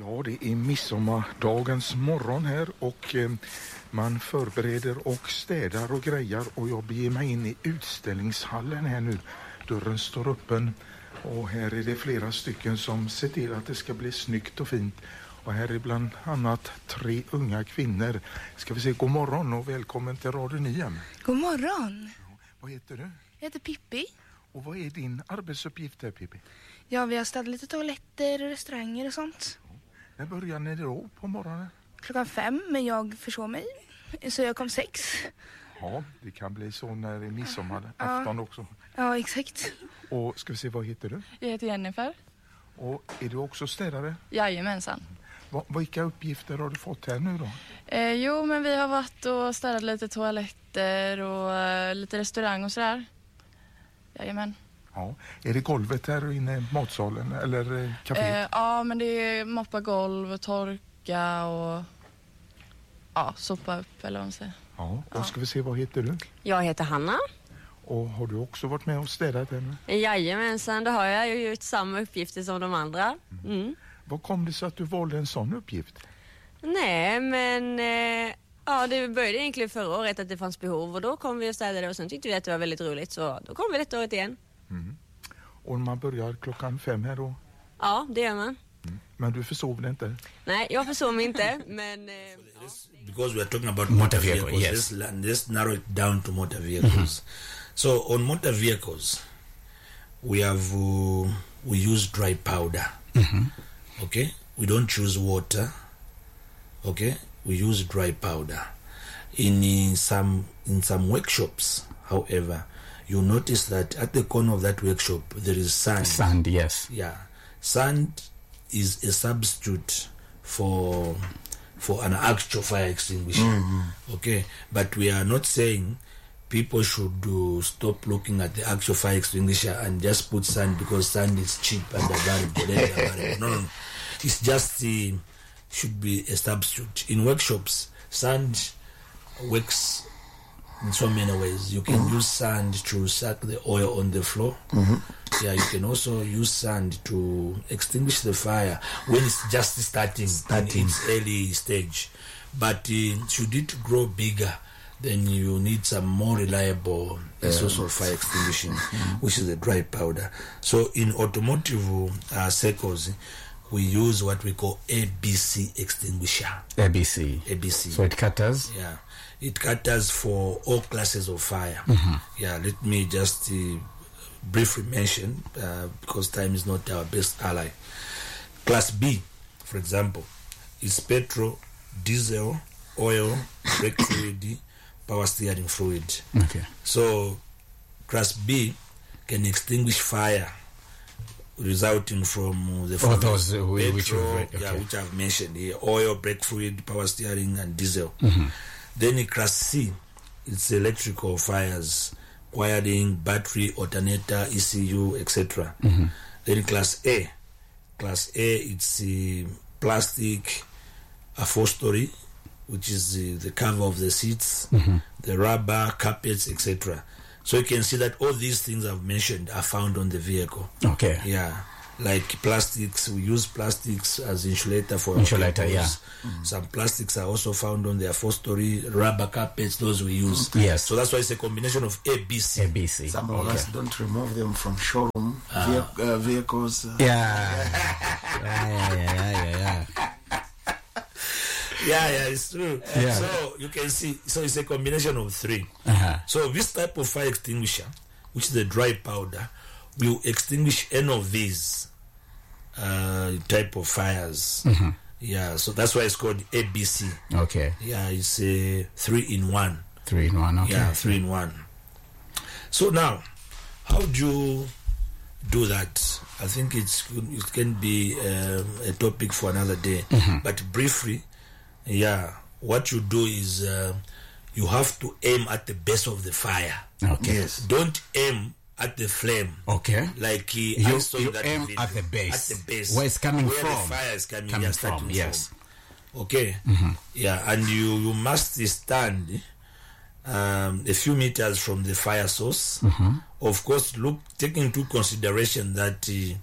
Ja, det är midsommardagens morgon här och man förbereder och städar och grejar och jag beger mig in i utställningshallen här nu. Dörren står öppen och här är det flera stycken som ser till att det ska bli snyggt och fint. Och här är bland annat 3 unga kvinnor. Ska vi se, god morgon och välkommen till Radio Nyhem. God morgon. Ja, vad heter du? Jag heter Pippi. Och vad är din arbetsuppgift här, Pippi? Ja, vi har städat lite toaletter och restauranger och sånt. När börjar ni då på morgonen? 5:00, men jag försov mig. Så jag kom 6. Ja, det kan bli så när det är midsommarafton också. Ja, exakt. Och ska vi se, vad heter du? Jag heter Jennifer. Och är du också städare? Jajamensan. Vilka uppgifter har du fått här nu då? Jo, men vi har varit och städat lite toaletter och lite restaurang och sådär. Jajamän. Ja, är det golvet här inne i matsalen eller kaféet? Ja, men det är moppa golv och torka och sopa upp eller vad man säger. Ja, och ska vi se, vad heter du? Jag heter Hanna. Och har du också varit med och städat här nu? Jajamensan, det har jag ju gjort samma uppgifter som de andra. Mm. Vad kom det så att du valde en sån uppgift? Nej, men det började egentligen förra året att det fanns behov och då kom vi och städade och sen tyckte vi att det var väldigt roligt så då kom vi detta året igen. Mm. Och man börjar 5:00 här då? Ja, det gör man. Mm. Men du försov det inte? Nej, jag försov mig inte, men... Because we are talking about motor vehicles, yes. Let's narrow it down to motor vehicles. Mm-hmm. So on motor vehicles, we use dry powder. Mm-hmm. Okay, we don't choose water. Okay, we use dry powder. In some workshops, however, you notice that at the corner of that workshop there is sand. Sand, yes. Yeah, sand is a substitute for an actual fire extinguisher. Mm-hmm. Okay, but we are not saying people should stop looking at the actual fire extinguisher and just put sand because sand is cheap and available. No. It's just should be a substitute. In workshops, sand works in so many ways. You can use sand to suck the oil on the floor. Mm-hmm. Yeah, you can also use sand to extinguish the fire when it's just starting. In its early stage. But should it grow bigger, then you need some more reliable source of fire extinguishing, which is the dry powder. So in automotive circles, we use what we call ABC extinguisher. ABC. So it caters? Yeah. It caters for all classes of fire. Mm-hmm. Yeah, let me just briefly mention, because time is not our best ally. Class B, for example, is petrol, diesel, oil, brake fluid, power steering fluid. Okay. So Class B can extinguish fire resulting from the those which I've mentioned here: oil, brake fluid, power steering, and diesel. Mm-hmm. Then in Class C, it's electrical fires, wiring, battery, alternator, ECU, etc. Mm-hmm. Then in Class A, it's plastic, upholstery, which is the cover of the seats, mm-hmm. the rubber, carpets, etc. So you can see that all these things I've mentioned are found on the vehicle. Okay. Yeah. Like plastics, we use plastics as insulator for insulator, yeah. Mm-hmm. Some plastics are also found on the upholstery, rubber carpets, those we use. Yes. So that's why it's a combination of ABC. Some of us don't remove them from showroom vehicles. Yeah, it's true. Yeah. So you can see, so it's a combination of 3. Uh-huh. So this type of fire extinguisher, which is the dry powder, will extinguish any of these type of fires. Mm-hmm. Yeah, so that's why it's called ABC. Okay. Yeah, it's a 3-in-1. 3-in-1, okay. Yeah, 3-in-1. So now, how do you do that? I think it can be a topic for another day. Mm-hmm. But briefly, what you do is you have to aim at the base of the fire. Okay. Yes. Don't aim at the flame. Okay. Like you aim at the base. At the base. Where it's coming where from. Where the fire is coming from. Yes. Okay. Mm-hmm. Yeah, and you must stand a few meters from the fire source. Mm-hmm. Of course, taking into consideration that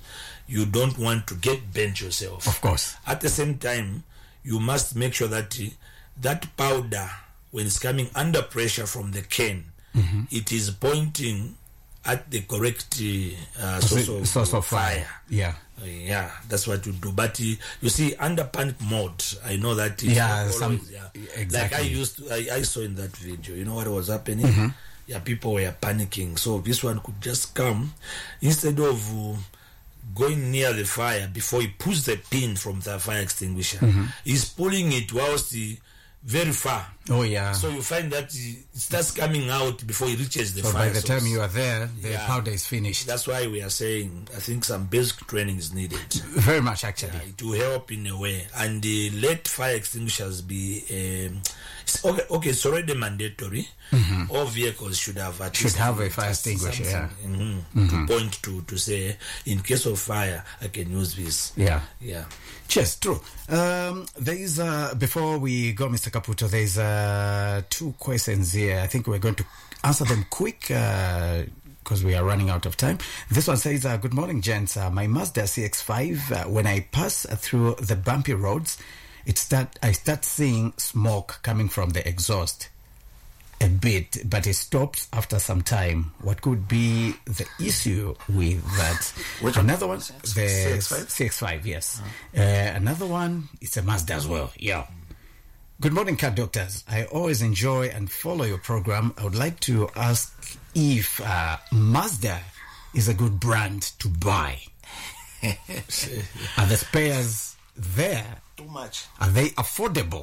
you don't want to get bent yourself. Of course. At the same time, you must make sure that that powder, when it's coming under pressure from the can, it is pointing at the correct source of fire. Yeah. Yeah, that's what you do. But you see, under panic mode, I know that. Exactly. Like I saw in that video. You know what was happening? Yeah, people were panicking. So this one could just come instead of going near the fire before he pulls the pin from the fire extinguisher. He's pulling it whilst very far. Oh yeah. So you find that it starts coming out before it reaches the so fire. by the source. time you are there, the powder is finished. That's why we are saying I think some basic training is needed. Very much, actually. It will help in a way, and let fire extinguishers be. It's already mandatory. All vehicles should have a fire extinguisher. To point to say, in case of fire, I can use this. Yeah. Yes, true. There is before we go, Mr. Caputo, there is 2 questions here. I think we're going to answer them quick because we are running out of time. This one says, good morning, gents. My Mazda CX-5, when I pass through the bumpy roads, I start seeing smoke coming from the exhaust a bit, but it stops after some time. What could be the issue with that? Another one, the CX-5, yes. Another one, it's a Mazda as well. Yeah. Good morning, car doctors. I always enjoy and follow your program. I would like to ask if Mazda is a good brand to buy. Are the spares there? Too much. Are they affordable?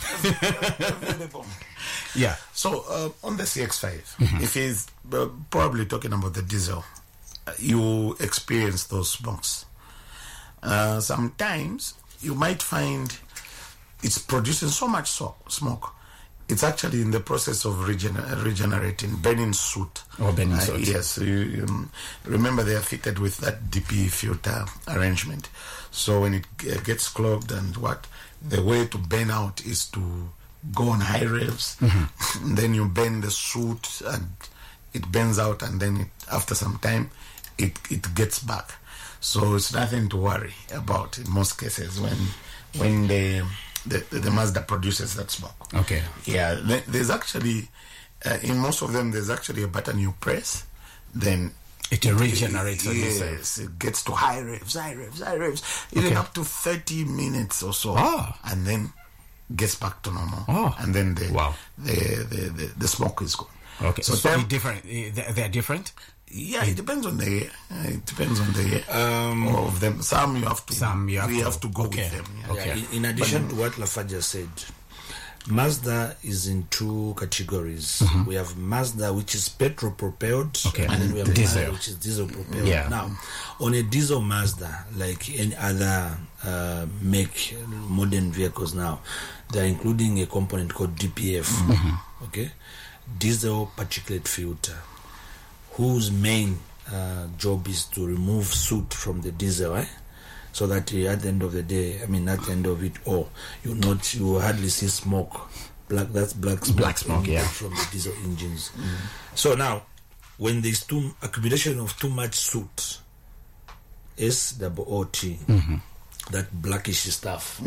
Yeah. So on the CX-5, if he's probably talking about the diesel, you experience those smokes. Sometimes you might find it's producing so much smoke. It's actually in the process of regenerating, burning soot. Burning soot. Yes. You remember they are fitted with that DP filter arrangement. So when it gets clogged and the way to burn out is to go on high revs. Then you burn the soot and it burns out, and then after some time it gets back. So it's nothing to worry about in most cases when the Mazda produces that smoke. Okay. Yeah, there's actually in most of them there's actually a button you press, then it regenerates. Yes, it gets to high revs, even up to 30 minutes or so, and then gets back to normal, and then the smoke is gone. Okay, so different. They are different. Yeah, it depends on the year. It depends on the year of them. Some you have to go with them. Yeah. Okay. In addition to what Lafaja said, Mazda is in 2 categories. We have Mazda, which is petrol propelled, and then we have Mazda, which is diesel propelled. Yeah. Now, on a diesel Mazda, like any other make modern vehicles now, they're including a component called DPF. Okay, diesel particulate filter, whose main job is to remove soot from the diesel, so that at the end of the day, at the end of it all, you hardly see smoke. That's black smoke from the diesel engines. So now, when there's accumulation of too much soot, SOOT, that blackish stuff,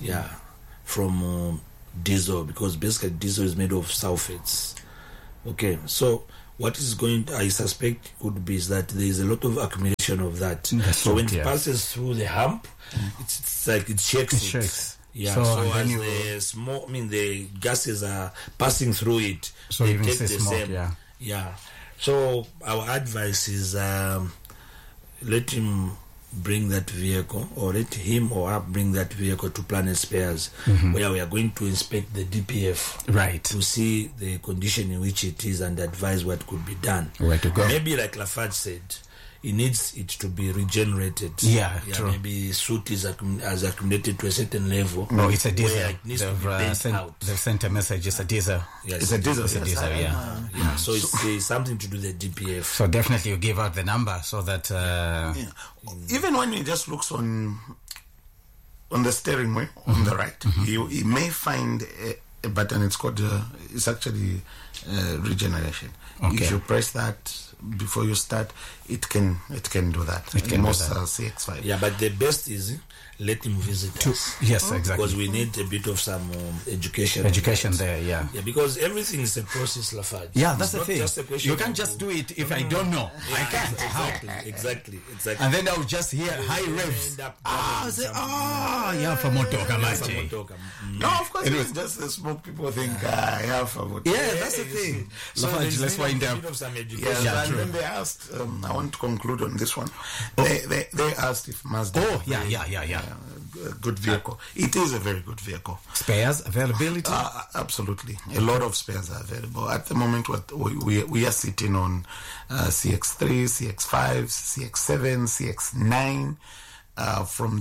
from diesel, because basically diesel is made of sulfates. Okay, so what is I suspect could be is that there is a lot of accumulation of that. So when it passes through the hump, it's like it shakes. Yeah, so as the smoke, the gases are passing through it, so they even take the smoke, same. Yeah. So our advice is let him bring that vehicle, or let him or her bring that vehicle to Planet Spares, where we are going to inspect the DPF, to see the condition in which it is and advise what could be done. Where to go? Maybe like Lafarge said, it needs it to be regenerated. True. Maybe soot has accumulated to a certain level. No, it's a diesel. Where it needs to be bent out. They've sent a message. It's a diesel. Yes, it's a diesel. It's a diesel. Yeah. So it's something to do with the DPF. So definitely you give out the number so that. Even when he just looks on the steering wheel on the right, he may find a button. It's called. It's actually regeneration. Okay. If you press that, before you start, it can do that. Most CX-5. Yeah, but the best is let him visit us. Yes, exactly. Because we need a bit of some education. Education there, yeah. Yeah, because everything is a process, Lafarge. Yeah, that's It's the not just a thing. question You can't of- just do it if I don't know. I can't. Exactly. And then I'll just hear high revs. End up I say, something. yafa motoka manje. Motoka. No, of course, it's just the smoke. People think, yeah, for what? Yeah, that's the thing. So Lafarge, let's wind up. some Yeah, education. and then they asked, I want to conclude on this one. They asked if Mazda Oh, yeah. a good vehicle. It is a very good vehicle. Spares availability. Absolutely. A lot of spares are available. At the moment, what we are sitting on CX3, CX5, CX7, CX9 from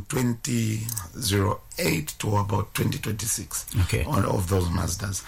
2008 to about 2026 Okay. of those Mazdas.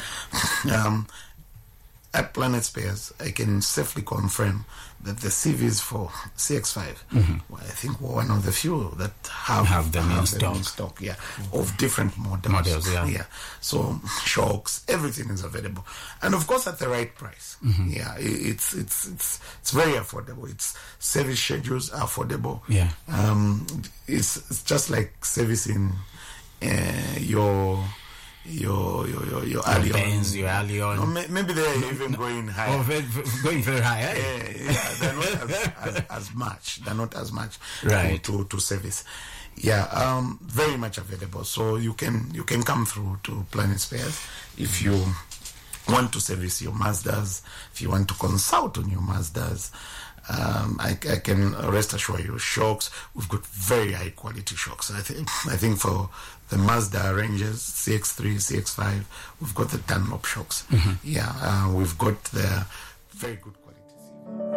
At Planet Spares, I can safely confirm that the CVs for CX5, well, I think we're one of the few that have them in stock, of different models. Yeah. So shocks, everything is available, and of course at the right price. Yeah, it's very affordable. Its service schedules are affordable. Yeah. It's just like servicing your Allion. Benz, your Allion. No, maybe they're even going higher. Going very high, eh? Yeah, they're not as much. They're not as much Right. to service. Yeah, very much available. So you can come through to Planet Spares if you want to service your Mazdas, if you want to consult on your Mazdas. I can rest assure you, shocks, we've got very high quality shocks. I think for the Mazda ranges, CX3, CX5, we've got the Dunlop shocks. Yeah, we've got the very good quality.